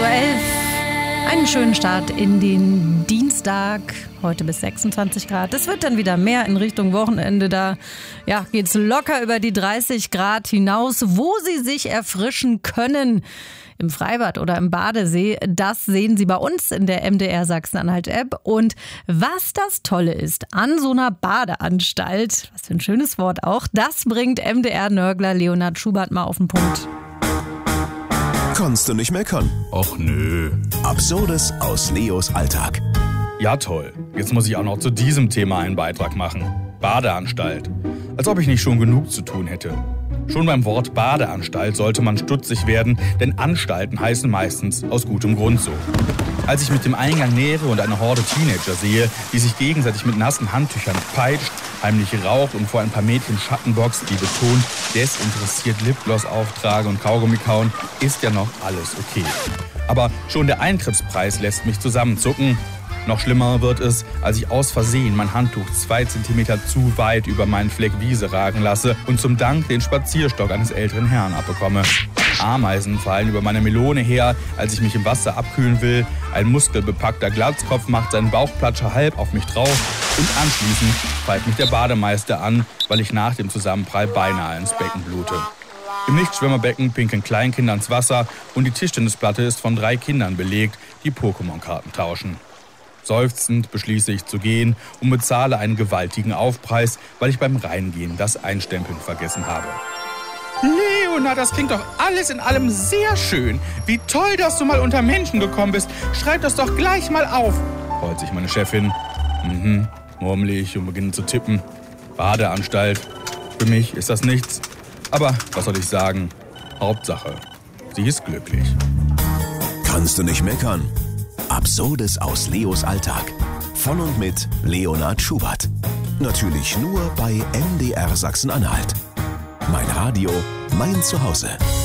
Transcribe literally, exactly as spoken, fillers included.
Uhr elf. Einen schönen Start in den Dienstag. Heute bis sechsundzwanzig Grad. Es wird dann wieder mehr in Richtung Wochenende. Da ja, geht es locker über die dreißig Grad hinaus. Wo Sie sich erfrischen können, im Freibad oder im Badesee, das sehen Sie bei uns in der M D R Sachsen-Anhalt-App. Und was das Tolle ist an so einer Badeanstalt, was für ein schönes Wort auch, das bringt M D R-Nörgler Leonhard Schubert mal auf den Punkt. Kannst du nicht meckern? Och nö. Absurdes aus Leos Alltag. Ja toll, jetzt muss ich auch noch zu diesem Thema einen Beitrag machen. Badeanstalt. Als ob ich nicht schon genug zu tun hätte. Schon beim Wort Badeanstalt sollte man stutzig werden, denn Anstalten heißen meistens aus gutem Grund so. Als ich mich dem Eingang nähere und eine Horde Teenager sehe, die sich gegenseitig mit nassen Handtüchern peitscht, heimlich raucht und vor ein paar Mädchen Schattenbox, die betont desinteressiert Lipgloss auftrage und Kaugummi kauen, ist ja noch alles okay. Aber schon der Eintrittspreis lässt mich zusammenzucken. Noch schlimmer wird es, als ich aus Versehen mein Handtuch zwei Zentimeter zu weit über meinen Fleck Wiese ragen lasse und zum Dank den Spazierstock eines älteren Herrn abbekomme. Ameisen fallen über meine Melone her, als ich mich im Wasser abkühlen will. Ein muskelbepackter Glatzkopf macht seinen Bauchplatscher halb auf mich drauf. Und anschließend pfeift mich der Bademeister an, weil ich nach dem Zusammenprall beinahe ins Becken blute. Im Nichtschwimmerbecken pinkeln Kleinkinder ins Wasser und die Tischtennisplatte ist von drei Kindern belegt, die Pokémon-Karten tauschen. Seufzend beschließe ich zu gehen und bezahle einen gewaltigen Aufpreis, weil ich beim Reingehen das Einstempeln vergessen habe. Leonhard, das klingt doch alles in allem sehr schön. Wie toll, dass du mal unter Menschen gekommen bist. Schreib das doch gleich mal auf, freut sich meine Chefin. Mhm, murmle ich und beginne zu tippen. Badeanstalt. Für mich ist das nichts. Aber was soll ich sagen? Hauptsache, sie ist glücklich. Kannst du nicht meckern? Absurdes aus Leos Alltag. Von und mit Leonhard Schubert. Natürlich nur bei M D R Sachsen-Anhalt. Mein Radio, mein Zuhause.